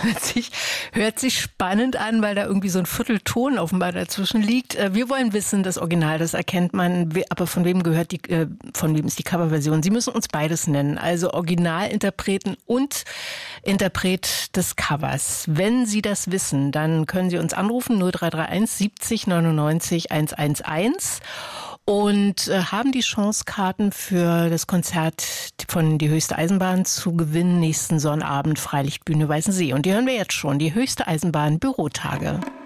Hört sich spannend an, weil da irgendwie so ein Viertelton offenbar dazwischen liegt. Wir wollen wissen, das Original, das erkennt man, aber von wem von wem ist die Coverversion? Sie müssen uns beides nennen, also Originalinterpreten und Interpret des Covers. Wenn Sie das wissen, dann können Sie uns anrufen 0331 70 99 111 und haben die Chance, Karten für das Konzert von Die höchste Eisenbahn zu gewinnen nächsten Sonnabend, Freilichtbühne Weißensee. Und die hören wir jetzt schon, Die höchste Eisenbahn Bürotage.